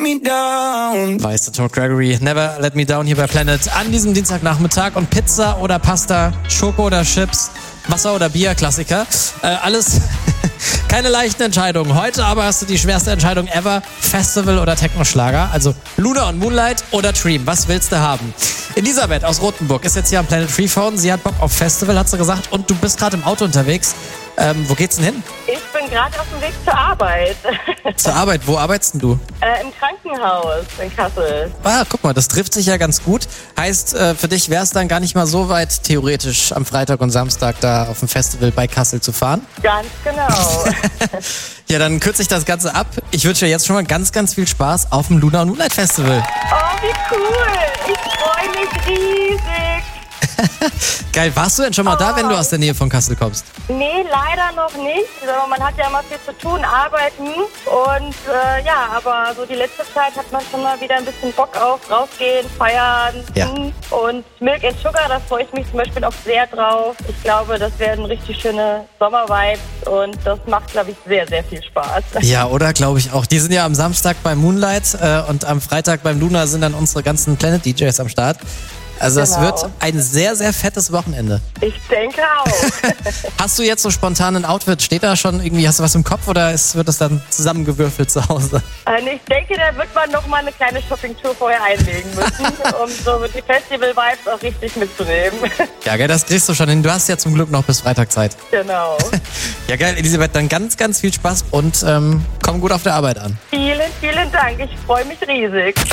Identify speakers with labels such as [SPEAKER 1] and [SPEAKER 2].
[SPEAKER 1] me down.
[SPEAKER 2] Weiß der Tom Gregory, Never Let Me Down hier bei Planet an diesem Dienstagnachmittag. Und Pizza oder Pasta, Schoko oder Chips, Wasser oder Bier, Klassiker. Alles keine leichten Entscheidungen. Heute aber hast du die schwerste Entscheidung ever. Festival oder Techno-Schlager. Also Luna und Moonlight oder Dream. Was willst du haben? Elisabeth aus Rothenburg ist jetzt hier am Planet Freephone. Sie hat Bock auf Festival, hat sie gesagt. Und du bist gerade im Auto unterwegs. Wo geht's denn hin?
[SPEAKER 3] Ich bin gerade auf dem Weg zur Arbeit.
[SPEAKER 2] Zur Arbeit? Wo arbeitest denn du?
[SPEAKER 3] Im Krankenhaus in Kassel.
[SPEAKER 2] Ah, guck mal, das trifft sich ja ganz gut. Heißt, für dich wäre es dann gar nicht mal so weit, theoretisch am Freitag und Samstag da auf dem Festival bei Kassel zu fahren?
[SPEAKER 3] Ganz genau.
[SPEAKER 2] Ja, dann kürze ich das Ganze ab. Ich wünsche dir jetzt schon mal ganz, ganz viel Spaß auf dem Luna und Moonlight Festival.
[SPEAKER 3] Oh, wie cool. Ich freue mich riesig.
[SPEAKER 2] Geil, warst du denn schon mal da, wenn du aus der Nähe von Kassel kommst?
[SPEAKER 3] Nee, leider noch nicht. Aber man hat ja immer viel zu tun, arbeiten. Und ja, aber so die letzte Zeit hat man schon mal wieder ein bisschen Bock auf rausgehen, feiern.
[SPEAKER 2] Ja.
[SPEAKER 3] Und Milk and Sugar, da freue ich mich zum Beispiel auch sehr drauf. Ich glaube, das werden richtig schöne Sommervibes und das macht, glaube ich, sehr, sehr viel Spaß.
[SPEAKER 2] Ja, oder? Glaube ich auch. Die sind ja am Samstag beim Moonlight und am Freitag beim Luna sind dann unsere ganzen Planet DJs am Start. Also das
[SPEAKER 3] Genau.
[SPEAKER 2] wird ein sehr, sehr fettes Wochenende.
[SPEAKER 3] Ich denke auch.
[SPEAKER 2] Hast du jetzt so spontan ein Outfit? Steht da schon irgendwie, hast du was im Kopf oder wird das dann zusammengewürfelt zu Hause?
[SPEAKER 3] Ich denke, da wird man noch mal eine kleine Shoppingtour vorher einlegen müssen, um so die Festival-Vibes auch richtig mitzunehmen.
[SPEAKER 2] Ja, geil, das kriegst du schon hin. Du hast ja zum Glück noch bis Freitag Zeit.
[SPEAKER 3] Genau.
[SPEAKER 2] Ja, geil, Elisabeth, dann ganz, ganz viel Spaß und komm gut auf der Arbeit an.
[SPEAKER 3] Vielen, vielen Dank. Ich freue mich riesig.